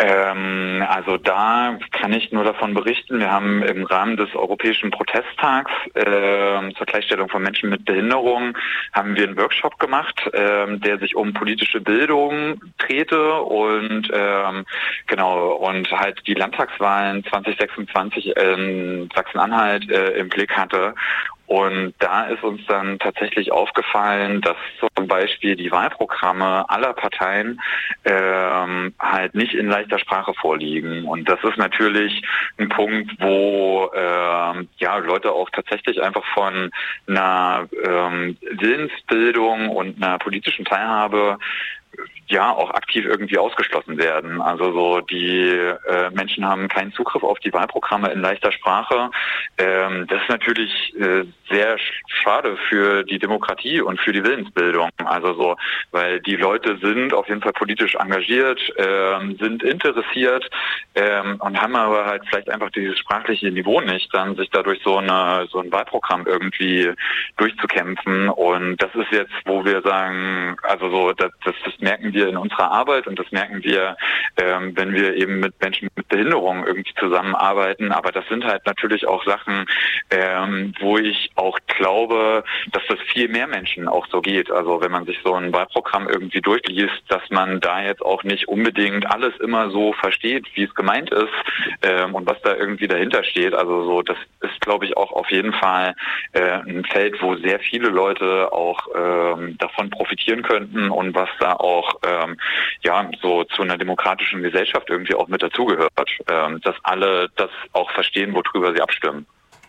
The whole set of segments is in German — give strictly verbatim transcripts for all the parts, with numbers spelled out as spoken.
Ähm, also da kann ich nur davon berichten. Wir haben im Rahmen des Europäischen Protesttags äh, zur Gleichstellung von Menschen mit Behinderung haben wir einen Workshop gemacht, äh, der sich um politische Bildung drehte und ähm, genau und halt die Landtagswahlen zwanzig sechsundzwanzig in Sachsen-Anhalt äh, im Blick hatte. Und da ist uns dann tatsächlich aufgefallen, dass zum Beispiel die Wahlprogramme aller Parteien ähm, halt nicht in leichter Sprache vorliegen. Und das ist natürlich ein Punkt, wo ähm, ja Leute auch tatsächlich einfach von einer ähm, Willensbildung und einer politischen Teilhabe ja auch aktiv irgendwie ausgeschlossen werden. Also so die äh, Menschen haben keinen Zugriff auf die Wahlprogramme in leichter Sprache. Ähm, das ist natürlich äh, sehr schade für die Demokratie und für die Willensbildung. Also so, weil die Leute sind auf jeden Fall politisch engagiert, ähm, sind interessiert ähm, und haben aber halt vielleicht einfach dieses sprachliche Niveau nicht, dann sich dadurch so eine so ein Wahlprogramm irgendwie durchzukämpfen. Und das ist jetzt, wo wir sagen, also so, das, das, das merken wir in unserer Arbeit und das merken wir, ähm, wenn wir eben mit Menschen mit Behinderung irgendwie zusammenarbeiten. Aber das sind halt natürlich auch Sachen, ähm, wo ich auch glaube, dass das viel mehr Menschen auch so geht. Also wenn man sich so ein Wahlprogramm irgendwie durchliest, dass man da jetzt auch nicht unbedingt alles immer so versteht, wie es gemeint ist ähm, und was da irgendwie dahinter steht. Also so, das ist, glaube ich, auch auf jeden Fall äh, ein Feld, wo sehr viele Leute auch ähm, davon profitieren könnten und was da auch ähm, ja so zu einer demokratischen Gesellschaft irgendwie auch mit dazugehört, ähm, dass alle das auch verstehen, worüber sie abstimmen.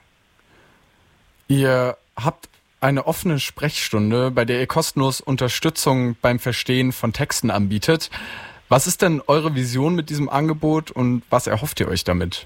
Ihr habt eine offene Sprechstunde, bei der ihr kostenlos Unterstützung beim Verstehen von Texten anbietet. Was ist denn eure Vision mit diesem Angebot und was erhofft ihr euch damit?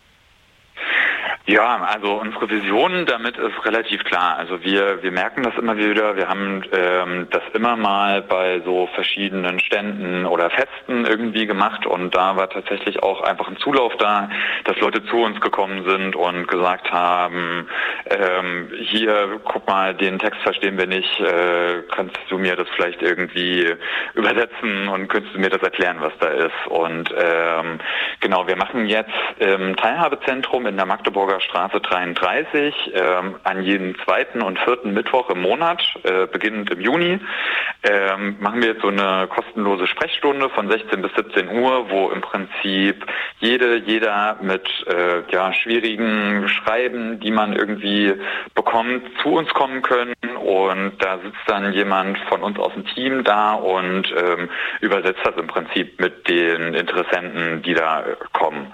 Ja, also unsere Vision damit ist relativ klar. Also wir wir merken das immer wieder. Wir haben ähm, das immer mal bei so verschiedenen Ständen oder Festen irgendwie gemacht und da war tatsächlich auch einfach ein Zulauf da, dass Leute zu uns gekommen sind und gesagt haben, ähm, hier, guck mal, den Text verstehen wir nicht, äh, kannst du mir das vielleicht irgendwie übersetzen und könntest du mir das erklären, was da ist? Und ähm, genau, wir machen jetzt im Teilhabezentrum in der Magdeburger Straße dreiunddreißig, ähm, an jedem zweiten und vierten Mittwoch im Monat, äh, beginnend im Juni, ähm, machen wir jetzt so eine kostenlose Sprechstunde von sechzehn bis siebzehn Uhr, wo im Prinzip jede, jeder mit äh, ja, schwierigen Schreiben, die man irgendwie bekommt, zu uns kommen können und da sitzt dann jemand von uns aus dem Team da und ähm, übersetzt das im Prinzip mit den Interessenten, die da äh, kommen.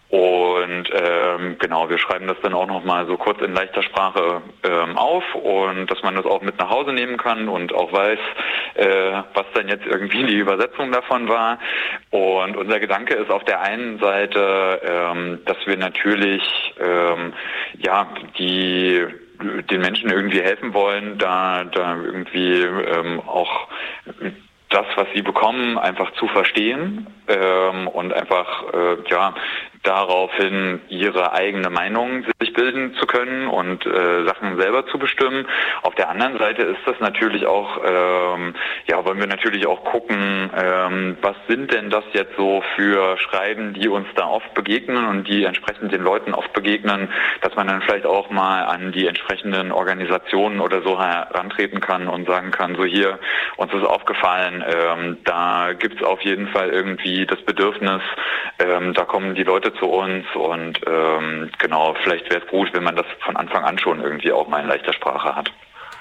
Und ähm, genau, wir schreiben das dann auch nochmal so kurz in leichter Sprache ähm, auf und dass man das auch mit nach Hause nehmen kann und auch weiß, äh, was dann jetzt irgendwie die Übersetzung davon war. Und unser Gedanke ist auf der einen Seite, ähm, dass wir natürlich ähm, ja die den Menschen irgendwie helfen wollen, da da irgendwie ähm, auch das, was sie bekommen, einfach zu verstehen ähm, und einfach äh, ja daraufhin ihre eigene Meinung sich bilden zu können und äh, Sachen selber zu bestimmen. Auf der anderen Seite ist das natürlich auch, ähm, ja, wollen wir natürlich auch gucken, ähm, was sind denn das jetzt so für Schreiben, die uns da oft begegnen und die entsprechend den Leuten oft begegnen, dass man dann vielleicht auch mal an die entsprechenden Organisationen oder so herantreten kann und sagen kann, so hier, uns ist aufgefallen, ähm, da gibt's auf jeden Fall irgendwie das Bedürfnis, ähm, da kommen die Leute zu uns und ähm, genau, vielleicht wäre es gut, wenn man das von Anfang an schon irgendwie auch mal in leichter Sprache hat.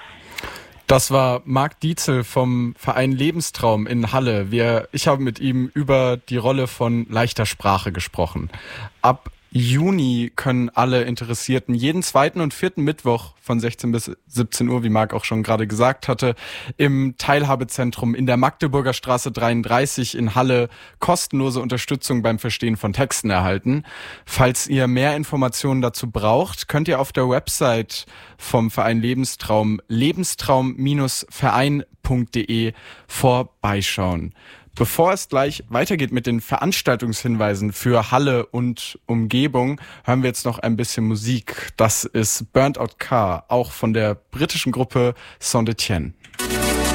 Das war Marc Dietzel vom Verein Lebenstraum in Halle. Wir, ich habe mit ihm über die Rolle von leichter Sprache gesprochen. Ab Juni können alle Interessierten jeden zweiten und vierten Mittwoch von sechzehn bis siebzehn Uhr, wie Marc auch schon gerade gesagt hatte, im Teilhabezentrum in der Magdeburger Straße dreiunddreißig in Halle kostenlose Unterstützung beim Verstehen von Texten erhalten. Falls ihr mehr Informationen dazu braucht, könnt ihr auf der Website vom Verein Lebenstraum lebenstraum Verein punkt de vorbeischauen. Bevor es gleich weitergeht mit den Veranstaltungshinweisen für Halle und Umgebung, hören wir jetzt noch ein bisschen Musik. Das ist Burnt Out Car, auch von der britischen Gruppe Saint-Etienne.